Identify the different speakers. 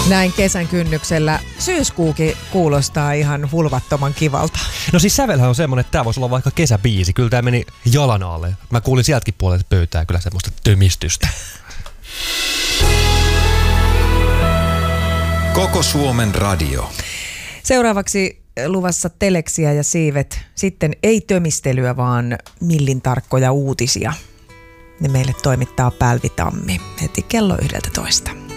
Speaker 1: Näin kesän kynnyksellä syyskuukin kuulostaa ihan hulvattoman kivalta.
Speaker 2: No siis sävelhän on semmonen, että tää voisi olla vaikka kesäbiisi. Kyllä tää meni jalan alle. Mä kuulin sieltäkin puolelta pöytää kyllä semmoista tömistystä.
Speaker 3: Koko Suomen radio.
Speaker 1: Seuraavaksi luvassa teleksiä ja siivet. Sitten ei tömistelyä, vaan millin tarkkoja uutisia. Ne meille toimittaa Pälvi Tammi heti kello 11.